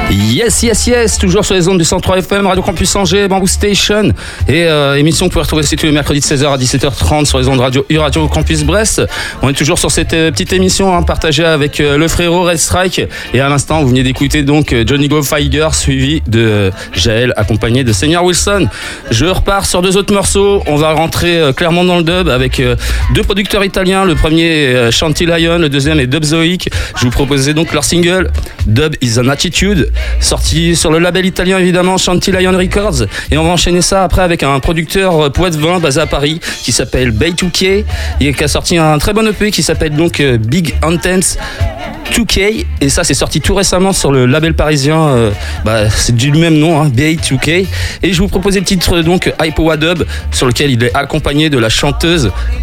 Yes, toujours sur les ondes du 103 FM, Radio Campus Angers, Bamboo Station. Et émission que vous pouvez retrouver tous les mercredis de 16h à 17h30 sur les ondes Radio Radio Campus Brest. On est toujours sur cette petite émission partagée avec le frérot Red Strike. Et à l'instant, vous venez d'écouter donc Johnny Go Fire suivi de Jaël accompagné de Senior Wilson. Je repars sur deux autres morceaux. On va rentrer clairement dans le dub avec deux producteurs italiens. Le premier Shanty Lion, le deuxième est Dubzoic. Je vous proposais donc leur single Dub is an Attitude, sorti sur le label italien évidemment Shanty Lion Records. Et on va enchaîner ça après avec un producteur poète vin basé à Paris qui s'appelle Bay2K et qui a sorti un très bon EP qui s'appelle donc Big Anthems 2K, et ça c'est sorti tout récemment sur le label parisien, c'est du même nom, Bay2K. Et je vous proposais le titre donc Hypowa Dub, sur lequel il est accompagné de la chanteuse